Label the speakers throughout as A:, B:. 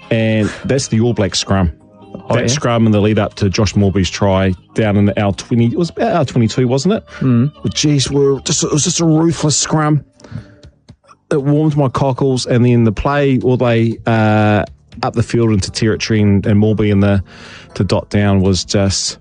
A: And that's the All Black scrum. That scrum in the lead up to Josh Morby's try down in the L20. It was about L22, wasn't it? But geez, it was just a ruthless scrum. It warmed my cockles, and then the play all the way up the field into territory and Morby to dot down was just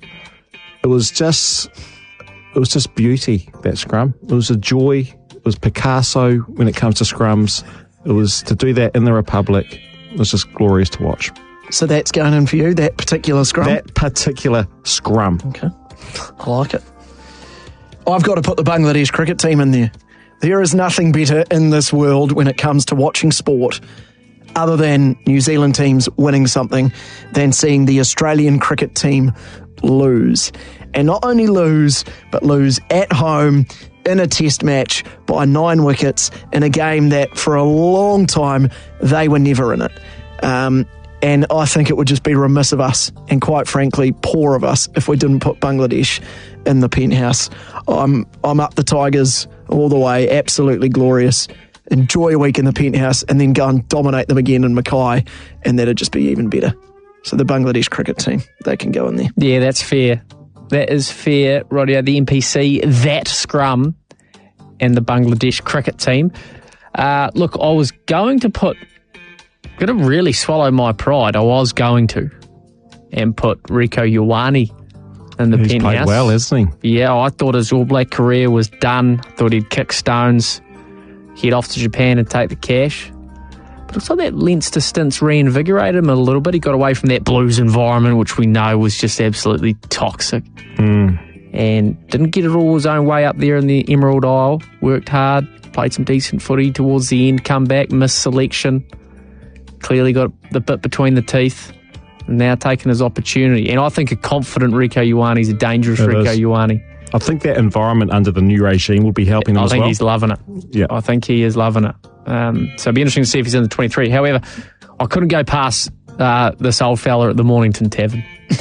A: beauty, that scrum. It was a joy. It was Picasso when it comes to scrums. It was to do that in the Republic. It was just glorious to watch.
B: So that's going in for you, that particular scrum?
A: That particular scrum.
B: Okay. I like it. I've got to put the Bangladesh cricket team in there. There is nothing better in this world when it comes to watching sport other than New Zealand teams winning something than seeing the Australian cricket team lose. And not only lose, but lose at home in a test match by 9 wickets in a game that for a long time they were never in it. And I think it would just be remiss of us, and quite frankly, poor of us, if we didn't put Bangladesh in the penthouse. I'm up the Tigers all the way, absolutely glorious. Enjoy a week in the penthouse and then go and dominate them again in Mackay, and that'd just be even better. So the Bangladesh cricket team, they can go in there.
C: Yeah, that's fair. That is fair, Rodio. The NPC, that scrum, and the Bangladesh cricket team. Look, I was going to really swallow my pride. I was going to, and put Rieko Ioane in the penthouse. He's played well, hasn't he? Yeah, I thought his All Black career was done. Thought he'd kick stones, head off to Japan and take the cash. But it's like that Leinster stint's reinvigorated him a little bit. He got away from that Blues environment, which we know was just absolutely toxic. And didn't get it all his own way up there in the Emerald Isle. Worked hard, played some decent footy towards the end, come back, missed selection. Clearly got the bit between the teeth. And now taking his opportunity. And I think a confident Rieko Ioane is a dangerous Rieko Ioane.
A: I think that environment under the new regime will be helping him as well.
C: I think he's loving it.
A: Yeah.
C: I think he is loving it. So it'll be interesting to see if he's in the 23. However, I couldn't go past this old fella at the Mornington Tavern.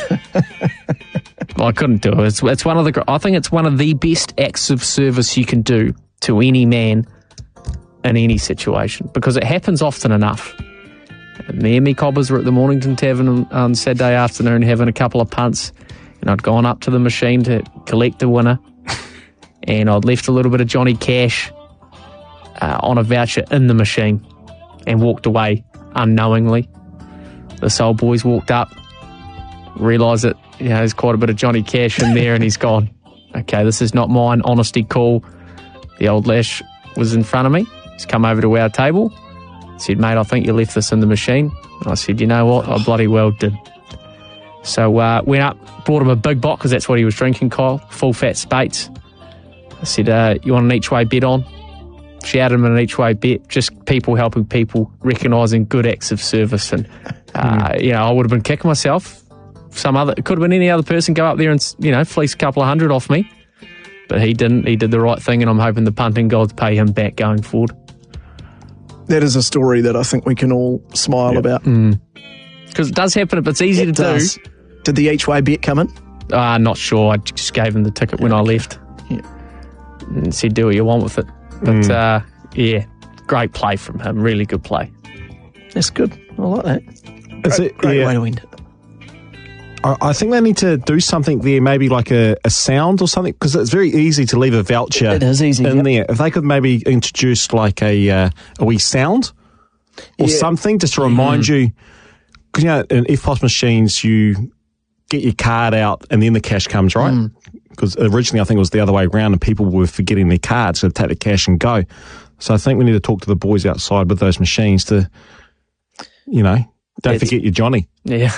C: I couldn't do it. It's one of I think it's one of the best acts of service you can do to any man in any situation, because it happens often enough. Me and me cobbers were at the Mornington Tavern on Saturday afternoon having a couple of punts, and I'd gone up to the machine to collect the winner, and I'd left a little bit of Johnny Cash on a voucher in the machine and walked away unknowingly. The Soul Boys walked up, realised that there's quite a bit of Johnny Cash in there, and he's gone, okay, this is not mine, honesty call. The old lash was in front of me. He's come over to our table, said, mate, I think you left this in the machine. And I said, you know what, I bloody well did. So went up, brought him a big box, because that's what he was drinking, Kyle, full fat Spates. I said, you want an each way bet on? Shouted him an each way bet, just people helping people, recognising good acts of service. And, I would have been kicking myself. It could have been any other person go up there and, fleece a couple of hundred off me. But he didn't. He did the right thing, and I'm hoping the punting gods pay him back going forward.
B: That is a story that I think we can all smile about.
C: Because it does happen, but it's easy to do.
B: Did the each way bet come in?
C: Not sure. I just gave him the ticket when I left.
B: Yeah.
C: And said, do what you want with it. But, great play from him. Really good play.
B: That's good. I like that. Great way to end it.
A: I think they need to do something there, maybe like a sound or something, because it's very easy to leave a voucher
B: it is easy,
A: in there. If they could maybe introduce like a wee sound or something just to remind you, because in EFTPOS machines you get your card out and then the cash comes, right? Because originally I think it was the other way around and people were forgetting their cards, so they'd take the cash and go. So I think we need to talk to the boys outside with those machines to, don't forget your Johnny.
C: Yeah.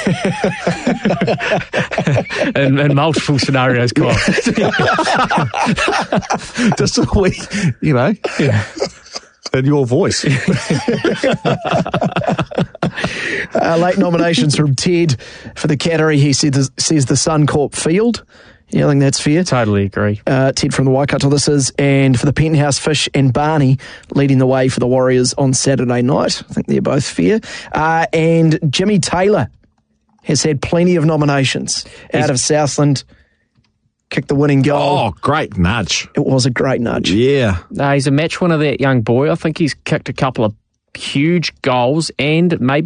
C: in multiple scenarios, Kyle.
A: Just a wee, in your voice.
B: Late nominations from Ted for the Cattery. He says the Suncorp Field. Yeah, I think that's fair.
C: Totally agree.
B: Ted from the Waikato this is. And for the Penthouse, Fish and Barney leading the way for the Warriors on Saturday night. I think they're both fair. And Jimmy Taylor has had plenty of nominations out of Southland. Kicked the winning goal.
A: Oh, great nudge.
B: It was a great nudge.
A: Yeah.
C: He's a match winner, that young boy. I think he's kicked a couple of huge goals and maybe